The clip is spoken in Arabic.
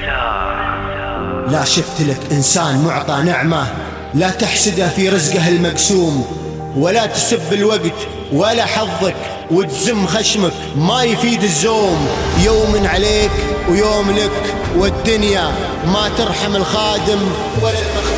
لا شفت لك إنسان معطى نعمة لا تحسده في رزقه المقسوم، ولا تسب الوقت ولا حظك وتزم خشمك، ما يفيد الزوم. يوم عليك ويوم لك، والدنيا ما ترحم الخادم ولا المخدوم.